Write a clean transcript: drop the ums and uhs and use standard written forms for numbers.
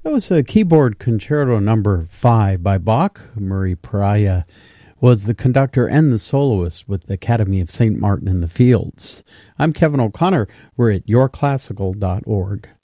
That was a keyboard concerto number 5 by Bach. Murray Pariah was the conductor and the soloist with the Academy of St. Martin in the Fields. I'm Kevin O'Connor. We're at yourclassical.org.